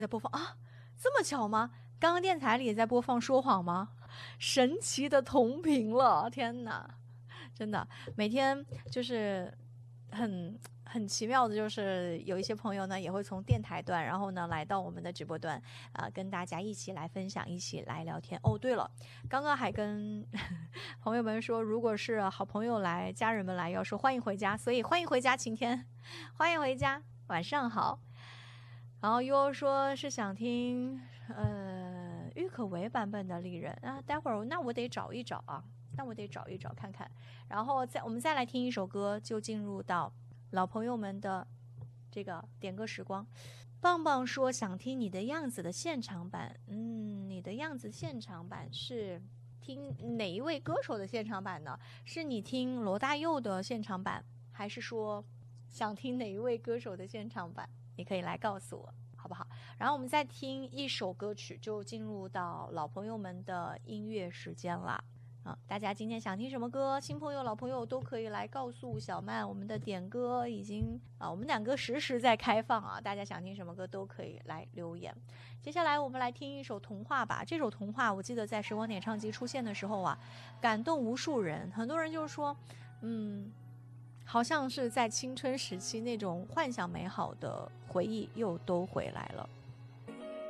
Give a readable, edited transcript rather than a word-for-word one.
在播放啊，这么巧吗？刚刚电台里也在播放说谎吗？神奇的同频了，天哪！真的，每天就是很奇妙的，就是有一些朋友呢也会从电台段，然后呢来到我们的直播段，跟大家一起来分享，一起来聊天。哦，对了，刚刚还跟朋友们说，如果是好朋友来、家人们来，要说欢迎回家，所以欢迎回家，晴天，欢迎回家，晚上好。然后又说是想听郁可唯版本的《丽人》啊，待会儿那我得找一找啊。那我得找一找看看，然后我们再来听一首歌，就进入到老朋友们的这个点歌时光。棒棒说想听你的样子的现场版，你的样子现场版是听哪一位歌手的现场版呢？是你听罗大佑的现场版，还是说想听哪一位歌手的现场版？你可以来告诉我好不好？然后我们再听一首歌曲，就进入到老朋友们的音乐时间啦。大家今天想听什么歌？新朋友、老朋友都可以来告诉小曼，我们的点歌已经我们两个实时在开放啊，大家想听什么歌都可以来留言。接下来我们来听一首童话吧。这首童话我记得在时光点唱机出现的时候啊，感动无数人，很多人就是说，好像是在青春时期那种幻想美好的回忆又都回来了。